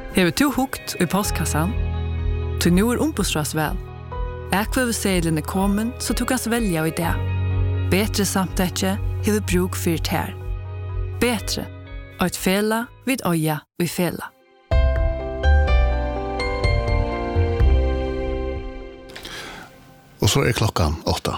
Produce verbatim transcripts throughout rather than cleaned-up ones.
Hever du hukt i postkassan? Du nu er ombostras vel. Ekvøvesedlen er kommen, så du kan velja i det. Betre samtetje hever bruk for her. Betre, og et fela vid øya og i fela. Og så er klokkan åtta.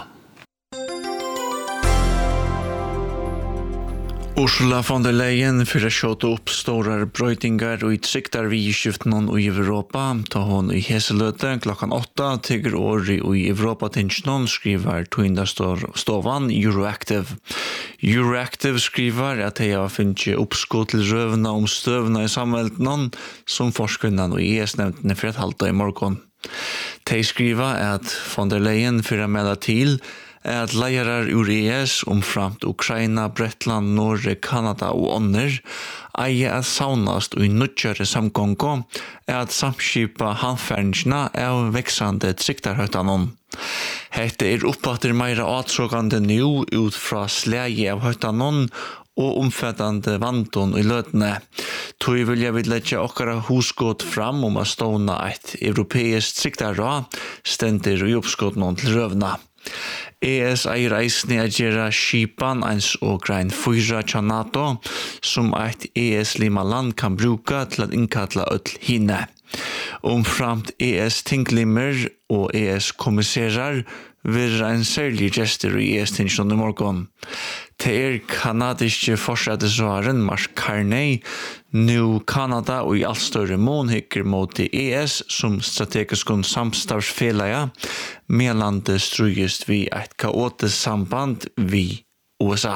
Ursula von der Leyen för att skjuta upp stora bröjtingar och utsiktar vid skiften i Europa. Ta hon i Heselöte klockan åtta till år i Europa tinchnon skriver Twinda Stovan Euroactive. Euroactive skriver att det har funnits uppskott till rövna om stövna i samhället någon som forskarna och E S-nämnden för att halta i morgon. De skriver att von der Leyen för att mäla till at leirar ur E S omframt Ukraina, Bretland, Norge, Kanada og ånder eier at saunast og i nødgjøre samgångo er at samskipa handferdingsna av veksande triktarhøytanon. Hette er uppfattir meira atsrågande nu ut fra slægi av høytanon og omfattande vandon i løtene. Tog vil jeg vil letja okkara husgått fram om å ståna et europeisk triktarra stender i oppskått til røvna. E S eier eisne a gjera skipan eins og grein fyra tja NATO som eit E S-lima land kan bruka til at innkatla öll hine. Omframt E S-tinglimmer og E S-kommisserar vil ein særlig gestur i E S-tingsjon i morgon. Det er kanadiske forsættesvaren Mark Carney, nu Kanada og i alt større mån hikker mot E S som strategisk samstavsfelaja, medan det strugest vi et kaotisk samband vi U S A.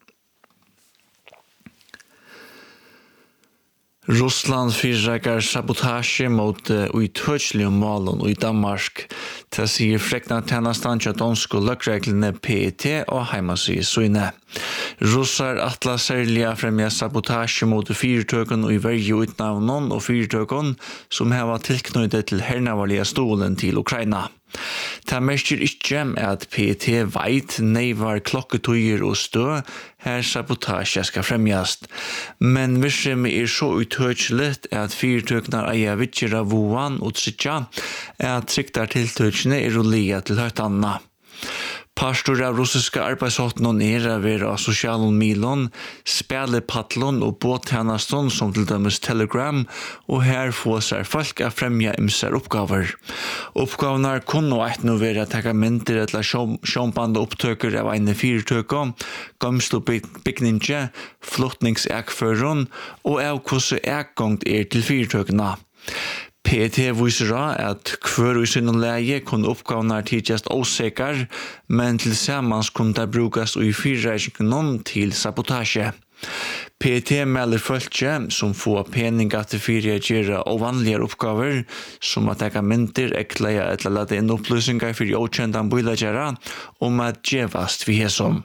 Russland fyrrekar sabotage mot uh, uithøtslige målen i Danmark. Det sier frekna tjenestan til danske løkreglene P E T og heimasige søyne. Russar atla særlig fremja sabotage mot fyrtøkken og i verge utnavnen og fyrtøkken som heva tilknyttet til hernavarlige stolen til Ukraina. Det merker ikke at P E T veit neivar klokketøyer og stø her sabotage skal fremjast. Men virksomhet er så uttøtslet at fyrtøknar eier vittjera voan og trykja at tryktar tiltøkene er ulia til høytanna. Pastor av russiska arbeidshottnon er av av sosialen milon, spelepatlon og båttjenaston som til dømes Telegram, og her få seg folk å fremja imser oppgaver. Oppgavene kunne eit nå være å ta mynter eller sjånbande opptøker av ene fyrtøker, gamslo bygninge, flottningsekføren, og av hvordan ekgongt er til fyrtøkene. P E T viser at hver i sin leie kunne oppgavene tidligst ossikker, men til sammans kunne det brukes i fyrreisingen til sabotage. P E T melder følge som får peninga til fyrre gjøre ovanlige oppgaver, som at eka mynter, ekleie eller lade inn opplysninger for okjendan bøylagjere, om at gjevast vi hesom.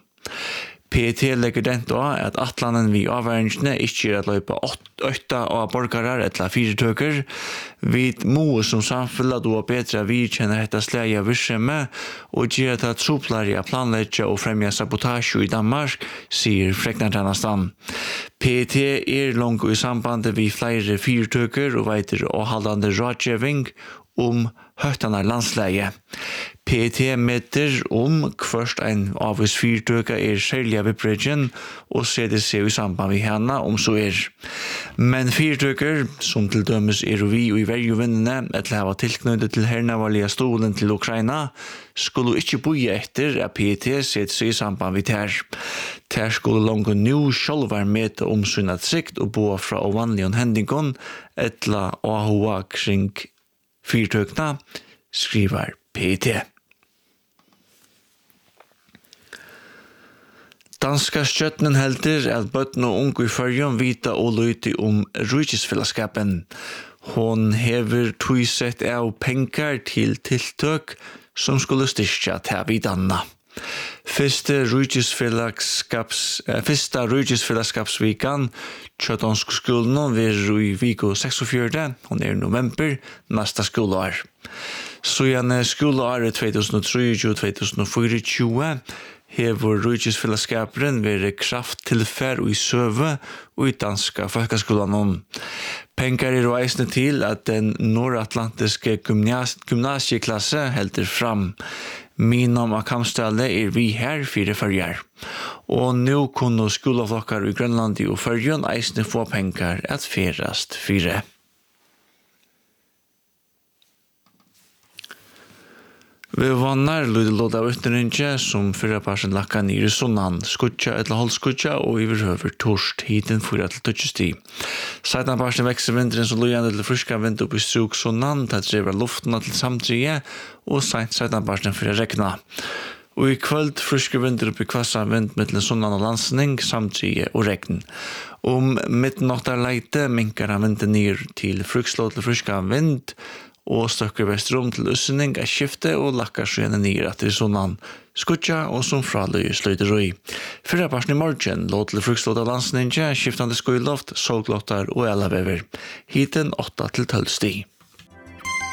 P E T legger den da at atlanen vi avværingene ikke er at løype åtta av borgarar eller fyrtøker. Vi må som samfunnet da bedre vidkjenner dette slæge virksomhet og gjør det troplare av planlegge og fremja sabotage i Danmark, sier Freknartjennestan. P E T er langt i sambandet vi flere fyrtøker og veiter og haldande rådgjøving om høytanar landsleie. P E T meter om først en avvis fyrtøka er særlig vippregjen og C D C i samband med henne om så er. Men fyrtøker, som til dømes er vi og i verjuvinnene, et lava tilknyttet til hernavarlige stolen til Ukraina, skulle ikke boie etter at P E T sett seg i samband med her. Ter skulle langt nu sjølvar mete omsynet sikt og bo fra ovanlige hendingen, etla A H A kring fyrtøkna, skriver P E T. Danska støttenen helter at bøtten og unge i førjen vita og løyti om rujisfellesskapen. Hon hever tøysett av penger til tiltøk som skulle styrke til vidanna. Fyrste rujisfellesskaps, fyrsta rujisfellesskapsvikan til dansk skolen ved i Vigo seksogfjørde, hon er i november, neste skoleår. Så gjerne skoleåret tjuetre til tjuefire hever rujisfellesskaperen være kraft til fær og i søve og i danska folkeskolen. Pengar er reisende til at den nordatlantiske gymnas gymnasieklasse helder fram. Minom av Kamstale er vi her fire førjar. Og nå kunne skoleflokkar i Grønland og førjen eisende få pengar at ferast fire. Vi vannar lydde låt av utnyrinje som fyrra parsen lakka nir i sunnan, skutja eller holdskutja og iverhøver torst hiten fyra til tøtjesti. Seitan parsen vekser vindren som lujande til friska vind opp i struk sunnan, til drever luftena til samtrige, og seint seitan parsen fyrra rekna. Og i kvöld friske vindur opp i kvassa vind mittlen sunnan og landsning, samtrige og regn. Om midtnåttar leite minkar han vinden nir til frukslå til friska vind, og støkker vestrom til ussning av skifte og lakkar skjene nir at det er sånn skutja og som fraløy sløyder røy. Fyrra parsen i morgen låt til frukslåt av landsninja, skiftande skoiloft, solglottar og elavever. Hiten åtta til tolv sti.